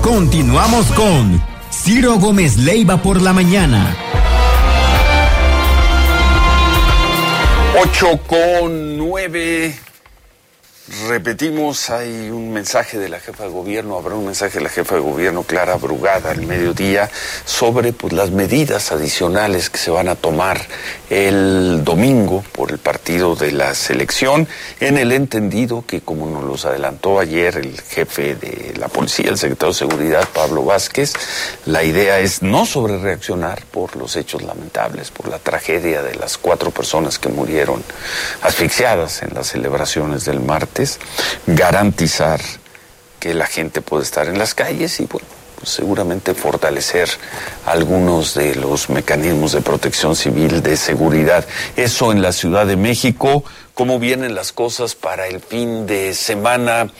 Continuamos con Ciro Gómez Leiva por la mañana. 8:09. Repetimos, hay un mensaje de la jefa de gobierno, habrá un mensaje de la jefa de gobierno, Clara Brugada, al mediodía, sobre las medidas adicionales que se van a tomar el domingo por el partido de la selección, en el entendido que, como nos los adelantó ayer el jefe de la policía, el secretario de Seguridad, Pablo Vázquez, la idea es no sobrereaccionar por los hechos lamentables, por la tragedia de las 4 personas que murieron asfixiadas en las celebraciones del martes, garantizar que la gente puede estar en las calles y pues seguramente fortalecer algunos de los mecanismos de protección civil, de seguridad. Eso en la Ciudad de México. ¿Cómo vienen las cosas para el fin de semana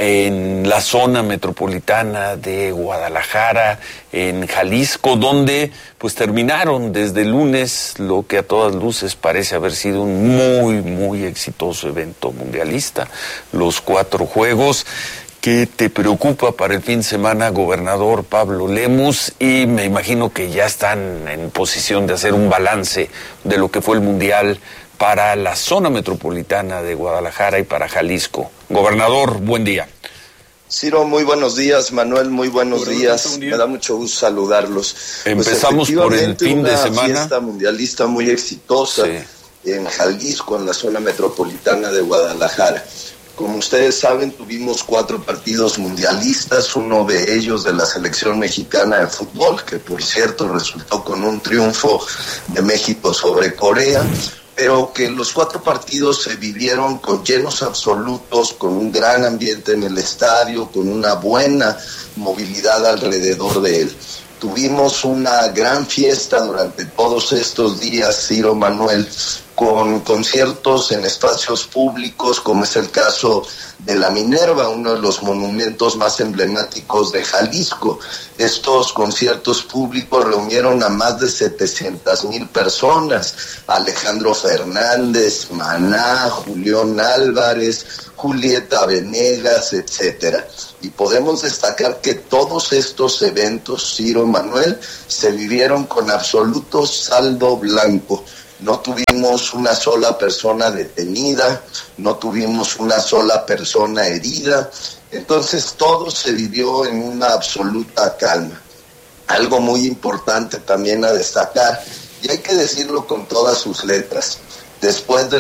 en la zona metropolitana de Guadalajara, en Jalisco, donde terminaron desde el lunes lo que a todas luces parece haber sido un muy exitoso evento mundialista, los 4 juegos? ¿Qué te preocupa para el fin de semana, gobernador Pablo Lemus? Y me imagino que ya están en posición de hacer un balance de lo que fue el Mundial para la zona metropolitana de Guadalajara y para Jalisco. Gobernador, buen día. Ciro, muy buenos días. Manuel, muy buenos días. Me da mucho gusto saludarlos. Empezamos por el fin de semana. Una fiesta mundialista muy exitosa en Jalisco, en la zona metropolitana de Guadalajara. Como ustedes saben, tuvimos 4 partidos mundialistas, uno de ellos de la selección mexicana de fútbol, que por cierto resultó con un triunfo de México sobre Corea, pero que los 4 partidos se vivieron con llenos absolutos, con un gran ambiente en el estadio, con una buena movilidad alrededor de él. Tuvimos una gran fiesta durante todos estos días, Ciro, Manuel, con conciertos en espacios públicos, como es el caso de la Minerva, uno de los monumentos más emblemáticos de Jalisco. Estos conciertos públicos reunieron a más de 700,000 personas: Alejandro Fernández, Maná, Julián Álvarez, Julieta Venegas, etcétera. Y podemos destacar que todos estos eventos, Ciro, Manuel, se vivieron con absoluto saldo blanco. No tuvimos una sola persona detenida, no tuvimos una sola persona herida, entonces todo se vivió en una absoluta calma. Algo muy importante también a destacar, y hay que decirlo con todas sus letras, después de